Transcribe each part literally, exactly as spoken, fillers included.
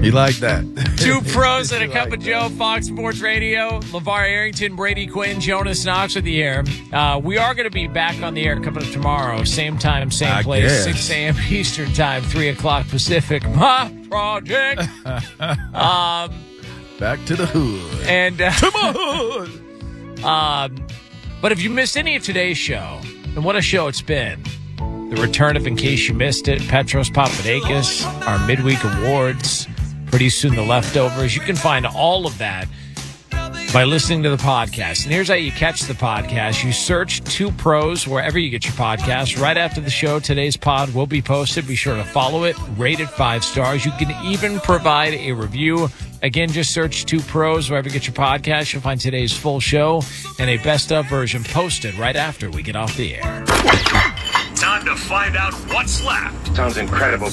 You like that? Two pros and a cup like of Joe, Fox Sports Radio. LeVar Arrington, Brady Quinn, Jonas Knox with the air. Uh, we are going to be back on the air coming up tomorrow. Same time, same I place, guess. six a.m. Eastern time, three o'clock Pacific. My project. um, Back to the hood. and uh, To my hood. um, But if you missed any of today's show, and what a show it's been. The return of In Case You Missed It, Petros Papadakis, our midweek awards, pretty soon the leftovers. You can find all of that by listening to the podcast. And here's how you catch the podcast. You search Two Pros wherever you get your podcast. Right after the show, today's pod will be posted. Be sure to follow it, rate it five stars. You can even provide a review. Again, just search Two Pros wherever you get your podcast. You'll find today's full show and a best-of version posted right after we get off the air. Time to find out what's left. Sounds incredible.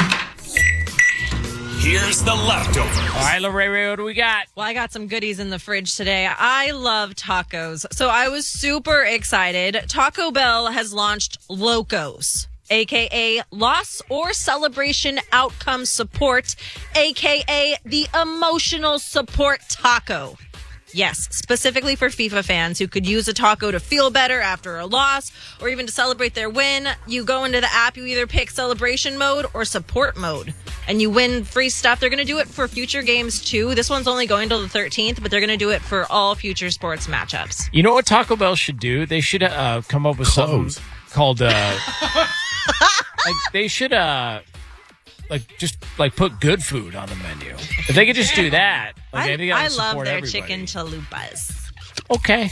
Here's the leftovers. All right, Lorraine, what do we got? Well, I got some goodies in the fridge today. I love tacos. So I was super excited. Taco Bell has launched Locos, a k a. Loss or Celebration Outcome Support, a k a the Emotional Support Taco. Yes, specifically for FIFA fans who could use a taco to feel better after a loss or even to celebrate their win. You go into the app, you either pick celebration mode or support mode, and you win free stuff. They're going to do it for future games too. This one's only going till the thirteenth, but they're going to do it for all future sports matchups. You know what Taco Bell should do? They should uh, come up with Close. something called, uh, like, they should, uh, like, just, like, put good food on the menu. If they could just do that. Like, I, think that I would love support their everybody. chicken chalupas. Okay.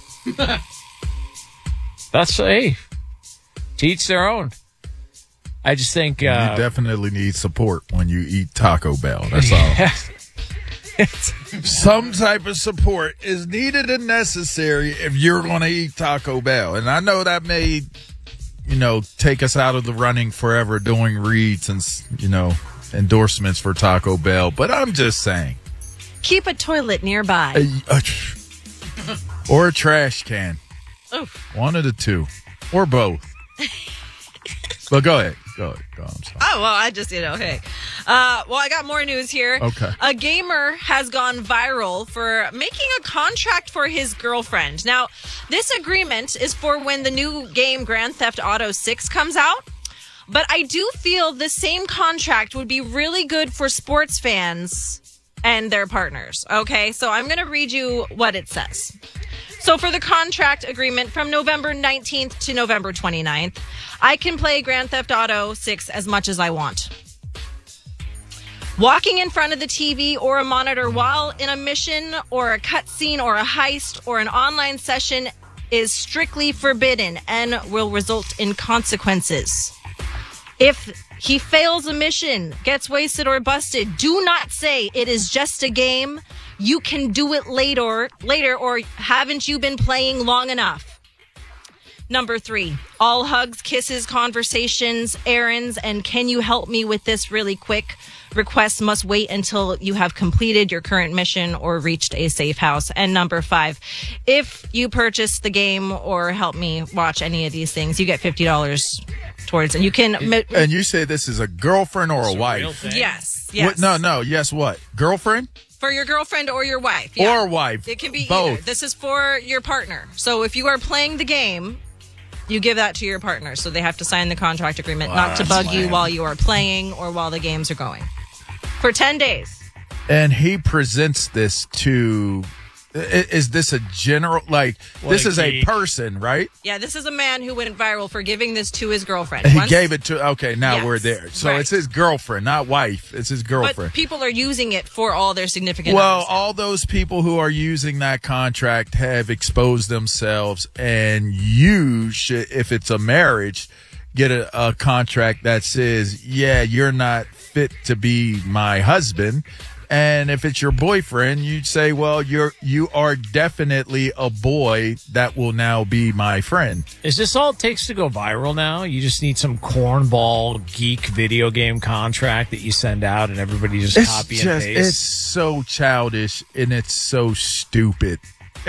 That's, hey, to each their own. I just think, uh, You definitely need support when you eat Taco Bell. That's all. Some type of support is needed and necessary if you're going to eat Taco Bell. And I know that may, you know, take us out of the running forever doing reads and, you know, endorsements for Taco Bell. But I'm just saying. Keep a toilet nearby. A, a tr- or a trash can. Oof. One of the two. Or both. But go ahead. Go ahead. Go, I'm sorry. Oh, well, I just, you know, hey. Uh, well, I got more news here. Okay. A gamer has gone viral for making a contract for his girlfriend. Now, this agreement is for when the new game Grand Theft Auto six comes out. But I do feel the same contract would be really good for sports fans and their partners. Okay, so I'm going to read you what it says. So for the contract agreement from November nineteenth to November twenty-ninth, I can play Grand Theft Auto six as much as I want. Walking in front of the T V or a monitor while in a mission or a cutscene or a heist or an online session is strictly forbidden and will result in consequences. If he fails a mission, gets wasted or busted, do not say it is just a game. You can do it later, later, or haven't you been playing long enough? Number three, all hugs, kisses, conversations, errands, and can you help me with this really quick? Requests must wait until you have completed your current mission or reached a safe house. And number five, if you purchase the game or help me watch any of these things, you get fifty dollars towards it. You can... And you say this is a girlfriend or a wife? Yes, yes. What, no, no. Yes, what? Girlfriend? For your girlfriend or your wife. Yeah. Or wife. It can be both. either. This is for your partner. So if you are playing the game, you give that to your partner. So they have to sign the contract agreement Wow, not to that's bug you lame. while you are playing or while the games are going. For ten days. And he presents this to... i- Is this a general... Like, What this a is a geek. person, right? Yeah, this is a man who went viral for giving this to his girlfriend. He Once- gave it to... Okay, now Yes, we're there. So right. it's his girlfriend, not wife. It's his But girlfriend. people are using it for all their significant Well, others. all those people who are using that contract have exposed themselves, and you should, if it's a marriage, get a, a contract that says, yeah, you're not fit to be my husband. And if it's your boyfriend, you say, well, you're, you are definitely a boy that will now be my friend. Is this all it takes to go viral now? You just need some cornball geek video game contract that you send out and everybody just It's copy just, and paste? it's so childish and it's so stupid.